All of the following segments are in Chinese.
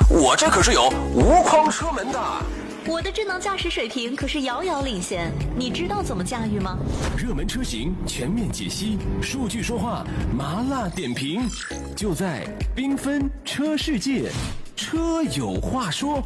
我这可是有无框车门的。 我的智能驾驶水平可是遥遥领先，你知道怎么驾驭吗？ 热门车型全面解析，数据说话，麻辣点评，就在缤纷车世界，车有话说。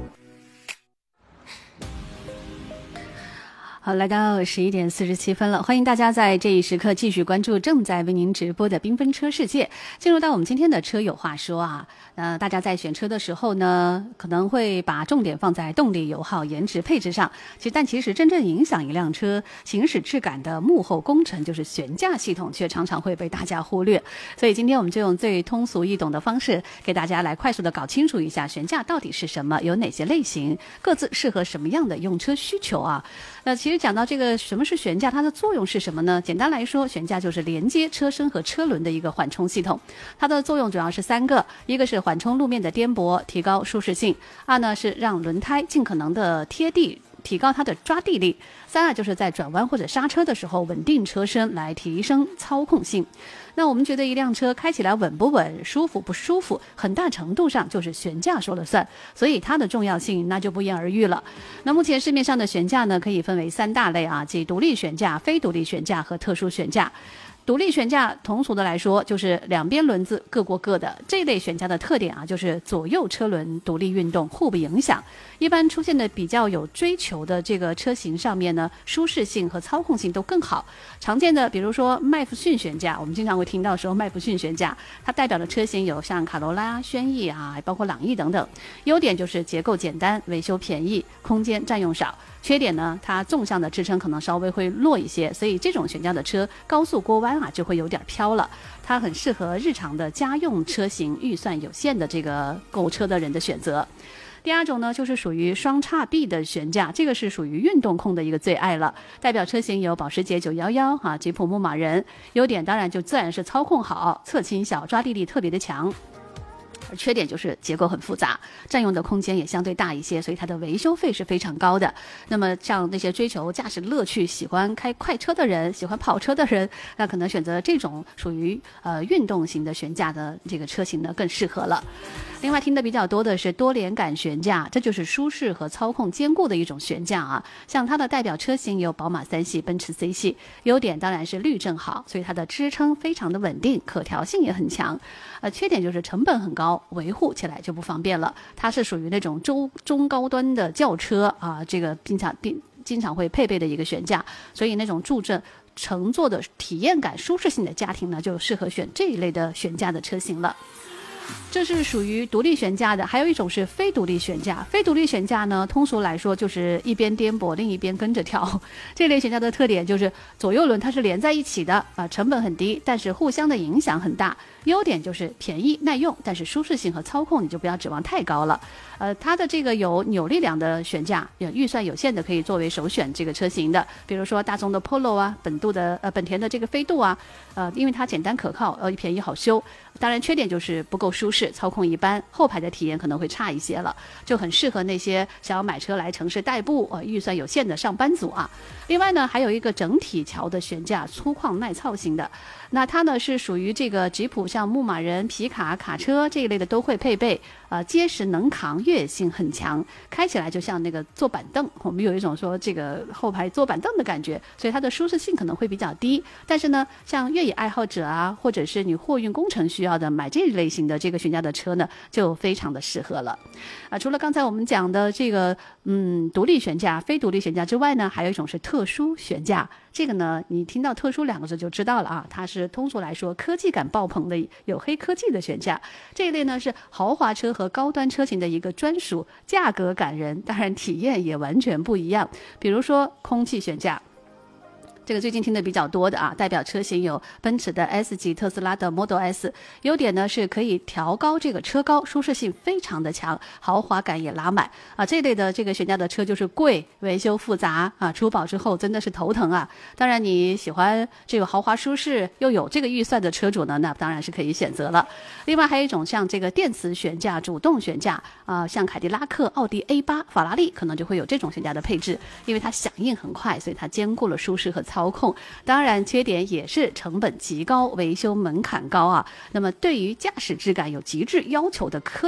好，来到11点47分了，欢迎大家在这一时刻继续关注正在为您直播的缤纷车世界。进入到我们今天的车有话说啊，大家在选车的时候呢，可能会把重点放在动力、油耗、颜值、配置上。但其实真正影响一辆车行驶质感的幕后工程，就是悬架系统，却常常会被大家忽略。所以今天我们就用最通俗易懂的方式，给大家来快速的搞清楚一下悬架到底是什么，有哪些类型，各自适合什么样的用车需求啊。其实讲到这个什么是悬架，它的作用是什么呢？简单来说，悬架就是连接车身和车轮的一个缓冲系统。它的作用主要是3个，一个是缓冲路面的颠簸，提高舒适性；二呢是让轮胎尽可能的贴地，提高它的抓地力；三就是在转弯或者刹车的时候稳定车身，来提升操控性。那我们觉得一辆车开起来稳不稳、舒服不舒服，很大程度上就是悬架说了算，所以它的重要性那就不言而喻了。那目前市面上的悬架呢，可以分为3大类啊，即独立悬架、非独立悬架和特殊悬架。独立悬架通俗的来说就是两边轮子各过各的，这类悬架的特点啊，就是左右车轮独立运动，互不影响。一般出现的比较有追求的这个车型上面呢，舒适性和操控性都更好。常见的比如说麦弗逊悬架，我们经常会听到说麦弗逊悬架，它代表的车型有像卡罗拉、轩逸啊，包括朗逸等等。优点就是结构简单，维修便宜，空间占用少。缺点呢，它纵向的支撑可能稍微会弱一些，所以这种悬架的车高速过弯啊就会有点飘了。它很适合日常的家用车型，预算有限的这个购车的人的选择。第二种呢，就是属于双叉臂的悬架，这个是属于运动控的一个最爱了。代表车型有保时捷911啊，吉普牧马人。优点当然就自然是操控好，侧倾小，抓地力特别的强。而缺点就是结构很复杂，占用的空间也相对大一些，所以它的维修费是非常高的。那么像那些追求驾驶乐趣、喜欢开快车的人、喜欢跑车的人，那可能选择这种属于运动型的悬架的这个车型呢更适合了。另外听得比较多的是多连杆悬架，这就是舒适和操控兼顾的一种悬架啊。像它的代表车型有宝马3系、奔驰 C 系。优点当然是滤震好，所以它的支撑非常的稳定，可调性也很强。缺点就是成本很高，维护起来就不方便了。它是属于那种中高端的轿车啊，这个经常会配备的一个悬架，所以那种助阵乘坐的体验感、舒适性的家庭呢，就适合选这一类的悬架的车型了。这是属于独立悬架的，还有一种是非独立悬架。非独立悬架呢，通俗来说就是一边颠簸，另一边跟着跳。这类悬架的特点就是左右轮它是连在一起的啊，成本很低，但是互相的影响很大。优点就是便宜耐用，但是舒适性和操控你就不要指望太高了。它的这个有扭力梁的悬架，预算有限的可以作为首选这个车型的，比如说大众的 Polo 啊，本田的这个飞度啊，因为它简单可靠，便宜好修。当然缺点就是不够舒适，操控一般，后排的体验可能会差一些了，就很适合那些想要买车来城市代步，预算有限的上班族啊。另外呢，还有一个整体桥的悬架，粗犷耐操型的，那它呢是属于这个吉普，像牧马人、皮卡、卡车这一类的都会配备，结实能扛，越野性很强，开起来就像那个坐板凳，我们有一种说这个后排坐板凳的感觉，所以它的舒适性可能会比较低。但是呢，像越野爱好者啊，或者是你货运工程需要的买这类型的这个悬架的车呢，就非常的适合了。除了刚才我们讲的这个独立悬架、非独立悬架之外呢，还有一种是特殊悬架。这个呢，你听到特殊2个字就知道了啊，它是通俗来说科技感爆棚的，有黑科技的悬架。这一类呢是豪华车和高端车型的一个专属，价格感人，当然体验也完全不一样。比如说空气悬架，这个最近听的比较多的啊，代表车型有奔驰的 S 级、特斯拉的 Model S。优点呢是可以调高这个车高，舒适性非常的强，豪华感也拉满啊。这类的这个悬架的车就是贵，维修复杂啊，出保之后真的是头疼啊。当然你喜欢这个豪华舒适又有这个预算的车主呢，那当然是可以选择了。另外还有一种像这个电磁悬架、主动悬架啊，像凯迪拉克、奥迪 A8、法拉利可能就会有这种悬架的配置，因为它响应很快，所以它兼顾了舒适和操控。当然缺点也是成本极高，维修门槛高啊。那么对于驾驶质感有极致要求的科